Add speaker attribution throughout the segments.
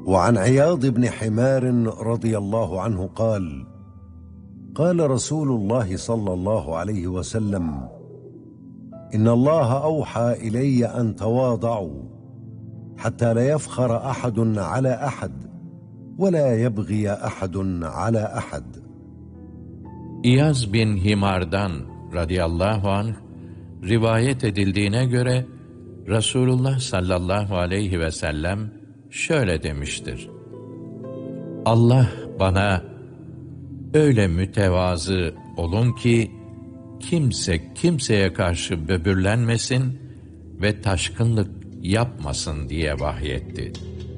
Speaker 1: وعن عياض بن حمار رضي الله عنه قال: قال رسول الله صلى الله عليه وسلم: إن الله أوحى إلي أن تواضعوا حتى لا يفخر أحد على أحد ولا يبغي أحد على أحد.
Speaker 2: İyaz bin Himar'dan radıyallahu anh rivayet edildiğine göre Resulullah sallallahu aleyhi ve sellem şöyle demiştir: Allah bana öyle mütevazı olun ki kimse kimseye karşı böbürlenmesin ve taşkınlık yapmasın diye vahyetti.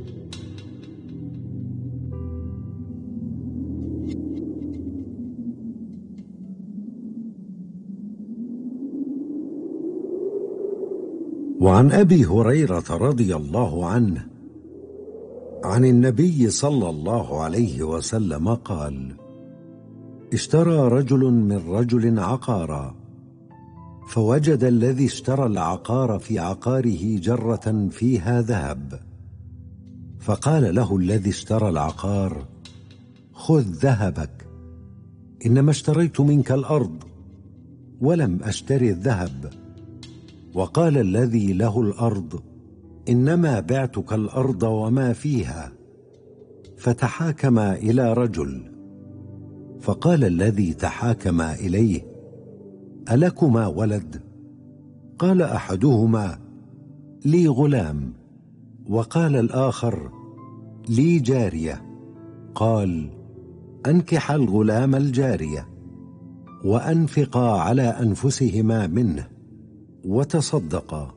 Speaker 1: وعن أبي هريرة رضي الله عنه عن النبي صلى الله عليه وسلم قال: اشترى رجل من رجل عقارا فوجد الذي اشترى العقار في عقاره جرة فيها ذهب، فقال له الذي اشترى العقار: خذ ذهبك، إنما اشتريت منك الأرض ولم أشتري الذهب. وقال الذي له الأرض: إنما بعتك الأرض وما فيها. فتحاكما إلى رجل، فقال الذي تحاكما إليه: ألكما ولد؟ قال أحدهما: لي غلام. وقال الآخر: لي جارية. قال: أنكح الغلام الجارية وأنفقا على أنفسهما منه وتصدقا.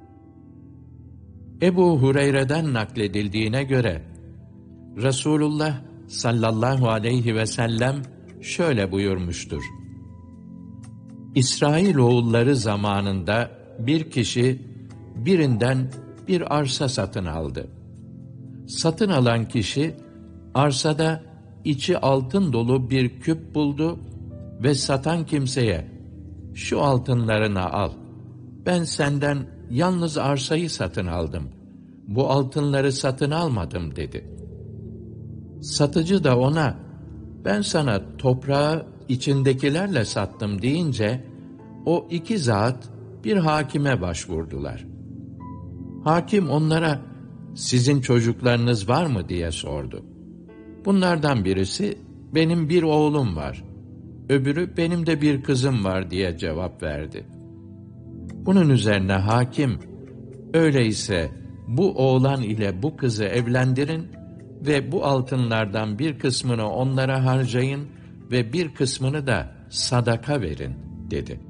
Speaker 2: Ebu Hureyre'den nakledildiğine göre Resulullah sallallahu aleyhi ve sellem şöyle buyurmuştur: İsrailoğulları zamanında bir kişi birinden bir arsa satın aldı. Satın alan kişi arsada içi altın dolu bir küp buldu ve satan kimseye "Şu altınlarını al. Ben senden yalnız arsayı satın aldım. Bu altınları satın almadım" dedi. Satıcı da ona "Ben sana toprağı içindekilerle sattım" deyince o iki zat bir hakime başvurdular. Hakim onlara "Sizin çocuklarınız var mı?" diye sordu. Bunlardan birisi "Benim bir oğlum var." Öbürü "Benim de bir kızım var" diye cevap verdi. Bunun üzerine hakim, "Öyleyse bu oğlan ile bu kızı evlendirin ve bu altınlardan bir kısmını onlara harcayın ve bir kısmını da sadaka verin" dedi.